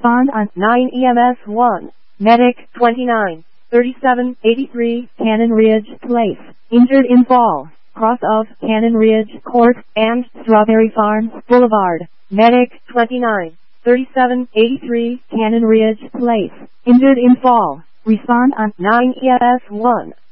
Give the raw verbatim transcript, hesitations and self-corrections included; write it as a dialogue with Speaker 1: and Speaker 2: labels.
Speaker 1: Respond on
Speaker 2: nine E M S one. Medic twenty-nine thirty-seven eighty-three Cannon Ridge Place. Injured in fall. Cross of Cannon Ridge Court and Strawberry Farms Boulevard. Medic twenty-nine thirty-seven eighty-three Cannon Ridge Place. Injured in fall.
Speaker 1: Respond on
Speaker 2: nine E M S one.